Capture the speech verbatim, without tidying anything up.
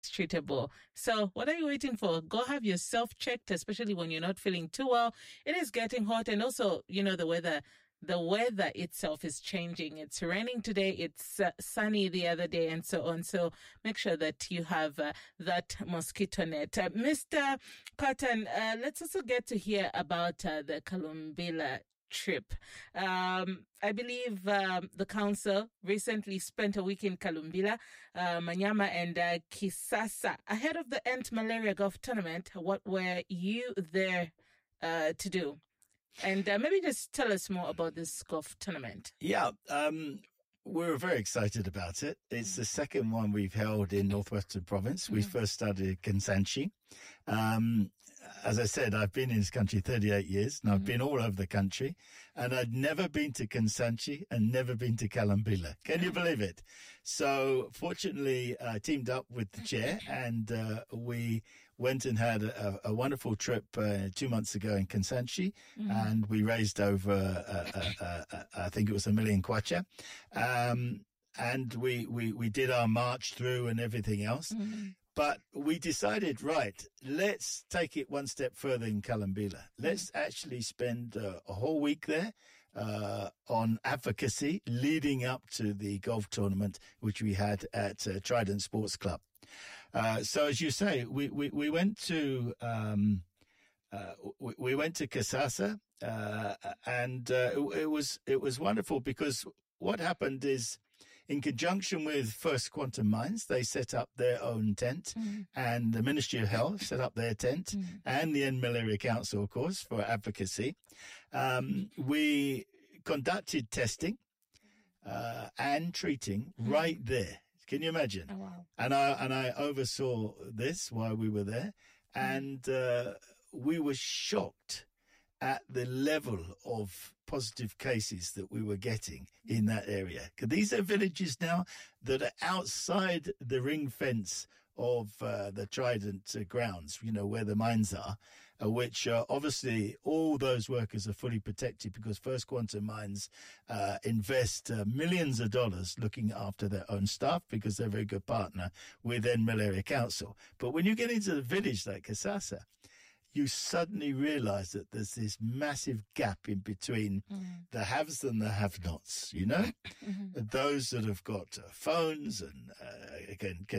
treatable. So what are you waiting for? Go have yourself checked, especially when you're not feeling too well. It is getting hot, and also, you know, the weather. The weather itself is changing. It's raining today. It's uh, sunny the other day, and so on. So make sure that you have uh, that mosquito net. Uh, Mister Cotton, uh, let's also get to hear about uh, the Kalumbila trip. Um, I believe um, the council recently spent a week in Kalumbila, uh, Manyama, and uh, Kisasa ahead of the Ant Malaria Golf Tournament. What were you there uh, to do? And uh, maybe just tell us more about this golf tournament. Yeah, um, we're very excited about it. It's the second one we've held in Northwestern Province. We mm. first started in Kansanshi. Um, as I said, I've been in this country thirty-eight years, and I've mm. been all over the country, and I'd never been to Kansanshi and never been to Kalumbila. Can you believe it? So fortunately, I uh, teamed up with the chair, and uh, we went and had a, a wonderful trip uh, two months ago in Kansanshi, mm. and we raised over, uh, uh, uh, uh, I think it was a million kwacha. Um, and we, we, we did our march through and everything else. Mm. But we decided, right, let's take it one step further in Kalumbila. Let's mm. actually spend uh, a whole week there uh, on advocacy leading up to the golf tournament, which we had at uh, Trident Sports Club. Uh, so as you say, we, we, we went to, um, uh, we, we went to Kisasa, uh, and uh, it, it was, it was wonderful because what happened is, in conjunction with First Quantum Mines, they set up their own tent, mm. and the Ministry of Health set up their tent, mm. and the End Malaria Council, of course, for advocacy. Um, we conducted testing uh, and treating mm. right there. Can you imagine? Oh, wow. And I and I oversaw this while we were there, and uh, we were shocked at the level of positive cases that we were getting in that area. These are villages now that are outside the ring fence of uh, the Trident uh, grounds, you know, where the mines are, uh, which uh, obviously all those workers are fully protected because First Quantum Mines uh, invest uh, millions of dollars looking after their own staff because they're a very good partner with End Malaria Council. But when you get into the village like Kisasa, you suddenly realize that there's this massive gap in between mm. the haves and the have-nots, you know? Mm-hmm. Those that have got uh, phones and uh, can, can